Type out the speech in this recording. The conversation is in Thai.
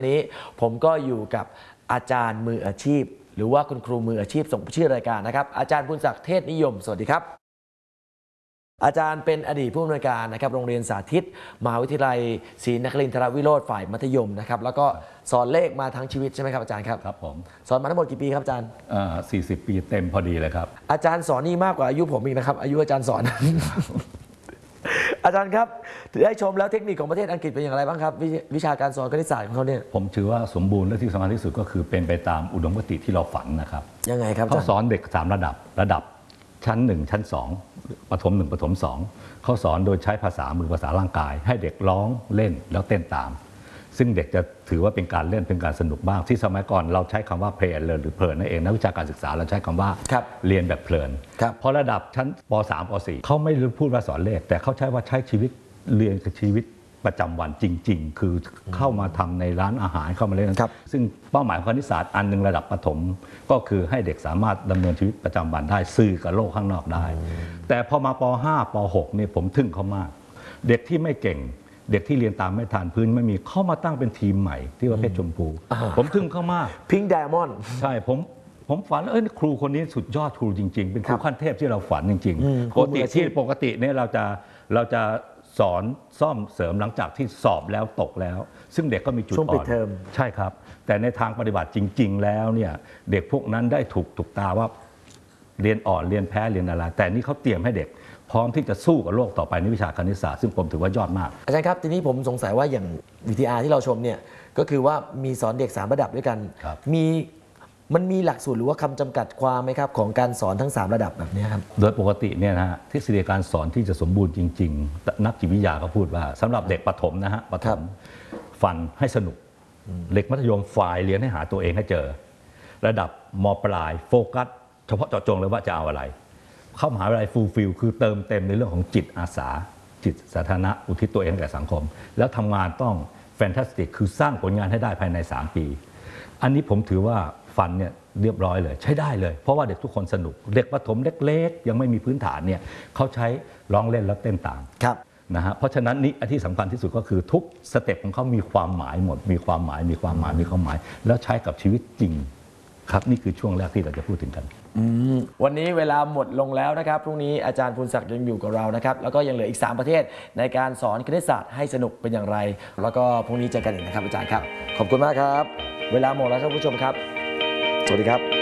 นี้ผมก็อยู่กับอาจารย์มืออาชีพหรือว่าคุณครูมืออาชีพส่งชื่อรายการนะครับอาจารย์บุญศักดิ์เทศนิยมสวัสดีครับอาจารย์เป็นอดีตผู้อำนวยการนะครับโรงเรียนสาธิตมหาวิทยาลัยศรีนครินทรวิโรธฝ่ายมัธยมนะครับแล้วก็สอนเลขมาทั้งชีวิตใช่ไหมครับอาจารย์ครับครับผมสอนมาทั้งหมดกี่ปีครับอาจารย์ 40 ปีเต็มพอดีเลยครับอาจารย์สอนนี่มากกว่าอายุผมอีกนะครับอายุอาจารย์สอน อาจารย์ครับได้ชมแล้วเทคนิคของประเทศอังกฤษเป็นอย่างไรบ้างครับวิชาการสอนคณิตศาสตร์ของเขาเนี่ยผมถือว่าสมบูรณ์และที่สำคัญที่สุดก็คือเป็นไปตามอุดมคติที่เราฝันนะครับยังไงครับเขาสอนเด็ก3ระดับชั้น1ชั้น2ประถม1ประถม2เขาสอนโดยใช้ภาษามือภาษาร่างกายให้เด็กร้องเล่นแล้วเต้นตามซึ่งเด็กจะถือว่าเป็นการเล่นเป็นการสนุกบ้างที่สมัยก่อนเราใช้คำว่า play and learn หรือเพลินนั่นเองนักวิชาการศึกษาเราใช้คำว่าเรียนแบบเพลินพอระดับชั้นป.3 ป.4 เขาไม่พูดว่าสอนเลขแต่เขาใช้ว่าใช้ชีวิตเรียนกับชีวิตประจำวันจริงๆคือเข้ามาทำในร้านอาหารเข้ามาเล่นซึ่งเป้าหมายของคณิตศาสตร์อันหนึ่งระดับประถมก็คือให้เด็กสามารถดำเนินชีวิตประจำวันได้สื่อกับโลกข้างนอกได้แต่พอมาป.5 ป.6 เนี่ยผมทึ่งเขามากเด็กที่ไม่เก่งเด็กที่เรียนตามไม่ทันพื้นไม่มีเข้ามาตั้งเป็นทีมใหม่ที่ว่าเพชรชมพูผมทึ่งเขามากพิงค์ไดมอนด์ใช่ผมฝันครูคนนี้สุดยอดครูจริงๆเป็นครูขั้นเทพที่เราฝันจริงๆปกติเนี่ยเราจะสอนซ่อมเสริมหลังจากที่สอบแล้วตกแล้วซึ่งเด็กก็มีจุดอ่อนใช่ครับแต่ในทางปฏิบัติจริงๆแล้วเนี่ยเด็กพวกนั้นได้ถูกตาว่าเรียนอ่อนเรียนแพ้เรียนอะไรแต่นี่เขาเตรียมให้เด็กพร้อมที่จะสู้กับโลกต่อไปในวิชาคณิตศาสตร์ซึ่งผมถือว่ายอดมากอาจารย์ครับทีนี้ผมสงสัยว่าอย่าง VTR ที่เราชมเนี่ยก็คือว่ามีสอนเด็ก3ระดับด้วยกันมันมีหลักสูตรหรือว่าคำจำกัดความไหมครับของการสอนทั้ง3ระดับแบบนี้ครับโดยปกติเนี่ยนะฮะทฤษฎีการสอนที่จะสมบูรณ์จริงๆนักจิตวิทยาก็พูดว่าสำหรับเด็กประถมนะฮะประถมฟันให้สนุกเด็กมัธยมฝ่ายเรียนให้หาตัวเองให้เจอระดับม.ปลายโฟกัสเฉพาะเจาะจงเลยว่าจะเอาอะไรเข้ามหาวิทยาลัยฟูลฟิลคือเติมเต็มในเรื่องของจิตอาสาจิตสาธารณะอุทิศตัวเองแก่สังคมแล้วทำงานต้องแฟนตาสติกคือสร้างผลงานให้ได้ภายใน3 ปีอันนี้ผมถือว่าฟันเนี่ยเรียบร้อยเลยใช้ได้เลยเพราะว่าเด็กทุกคนสนุกเด็กประถมเล็กๆยังไม่มีพื้นฐานเนี่ยเขาใช้ร้องเล่นแล้วเต้นตามนะฮะเพราะฉะนั้นนี่ที่สำคัญที่สุดก็คือทุกสเต็ปของเขามีความหมายหมดมีความหมายแล้วใช้กับชีวิตจริงครับนี่คือช่วงแรกที่เราจะพูดถึงกันวันนี้เวลาหมดลงแล้วนะครับพรุ่งนี้อาจารย์ภูลศักดิ์ยังอยู่กับเรานะครับแล้วก็ยังเหลืออีก3ประเทศในการสอนคณิตศาสตร์ให้สนุกเป็นอย่างไรแล้วก็พรุ่งนี้เจอกันอีกนะครับอาจารย์ครับขอบคุณมากครับเวลาหมดแล้วครับผู้ชมครับสวัสดีครับ